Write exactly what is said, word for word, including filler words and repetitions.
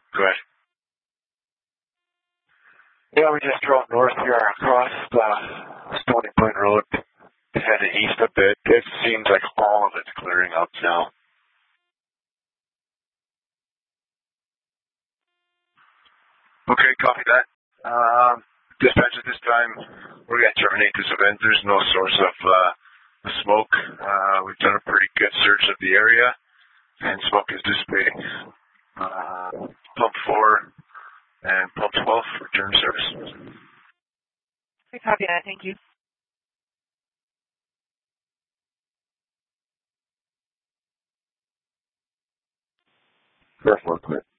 Go ahead. Yeah, we just drove north here across uh, Stony Point Road, headed east a bit. It seems like all of it's clearing up now. Okay, copy that. Um, dispatch at this time, we're going to terminate this event. There's no source of uh, smoke. Uh, we've done a pretty good search of the area, and smoke is dissipating. Uh, pump four and pump twelve, return to service. Okay, copy that. Thank you. First one, quit.